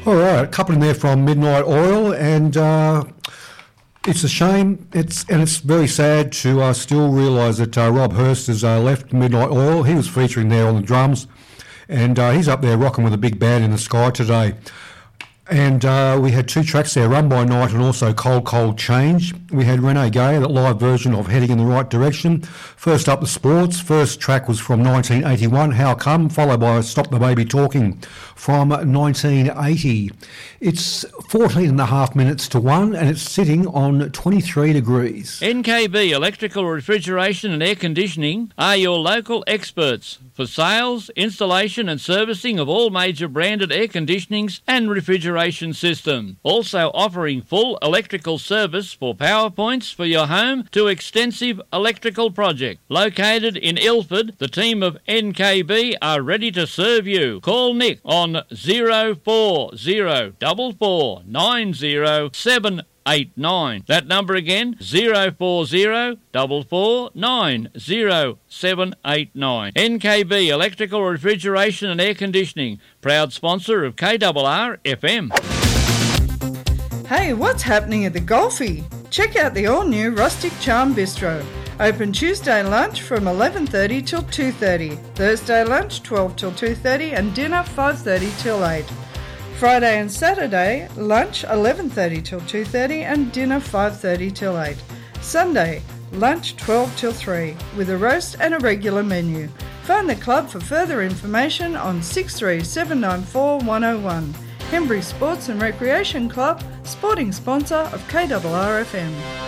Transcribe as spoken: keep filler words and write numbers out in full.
All right, a couple in there from Midnight Oil, and uh, it's a shame, It's and it's very sad to uh, still realise that uh, Rob Hurst has uh, left Midnight Oil. He was featuring there on the drums, and uh, he's up there rocking with a big band in the sky today. And uh, we had two tracks there, Run by Night and also Cold Cold Change. We had Renee Gay, that live version of Heading in the Right Direction. First up, the sports. First track was from nineteen eighty-one, How Come, followed by Stop the Baby Talking from nineteen eighty. It's fourteen and a half minutes to one, and it's sitting on twenty-three degrees. N K B Electrical Refrigeration and Air Conditioning are your local experts for sales, installation and servicing of all major branded air conditionings and refrigeration systems. Also offering full electrical service for power points for your home to extensive electrical project. Located in Ilford, the team of N K B are ready to serve you. Call Nick on zero four zero four four nine zero seven eight nine. That number again, zero four zero four four nine zero seven eight nine. N K B Electrical Refrigeration and Air Conditioning, proud sponsor of K R R F M. Hey, what's happening at the Golfie? Check out the all-new Rustic Charm Bistro. Open Tuesday lunch from eleven thirty till two thirty. Thursday lunch twelve till two thirty and dinner five thirty till eight. Friday and Saturday, lunch eleven thirty till two thirty and dinner five thirty till eight. Sunday, lunch twelve till three, with a roast and a regular menu. Phone the club for further information on six three seven nine four one oh one. Hembury Sports and Recreation Club, sporting sponsor of K R R F M.